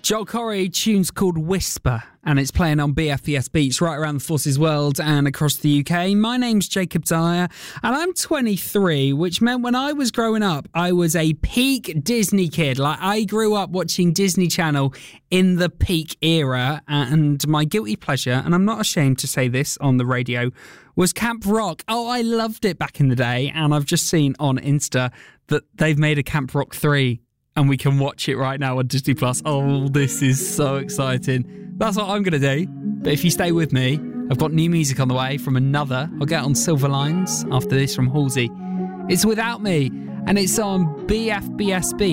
Joel Corry, tune's called Whisper, and it's playing on BFBS Beats right around the Forces world and across the UK. My name's Jacob Dyer, and I'm 23, which meant when I was growing up, I was a peak Disney kid. Like, I grew up watching Disney Channel in the peak era, and my guilty pleasure, and I'm not ashamed to say this on the radio, was Camp Rock. Oh, I loved it back in the day, and I've just seen on Insta that they've made a Camp Rock 3. And we can watch it right now on Disney Plus. Oh, this is so exciting. That's what I'm going to do. But if you stay with me, I've got new music on the way from another. I'll get on Silver Lines after this from Halsey. It's Without Me, and it's on BFBS Beats.